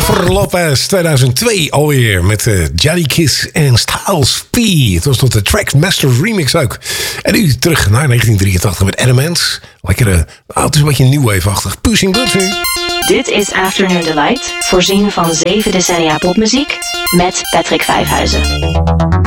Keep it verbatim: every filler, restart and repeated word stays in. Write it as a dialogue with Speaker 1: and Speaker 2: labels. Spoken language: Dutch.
Speaker 1: Jennifer Lopez, tweeduizend twee alweer. Met uh, Johnny Kiss en Styles P. Het was tot de Trackmaster remix ook. En nu terug naar negentien drieëntachtig met Elements. Lekkere, oh, het is een beetje nieuwwave-achtig. Pushing Good nu.
Speaker 2: Dit is Afternoon Delight, voorzien van zeven decennia popmuziek met Patrick Vijfhuizen.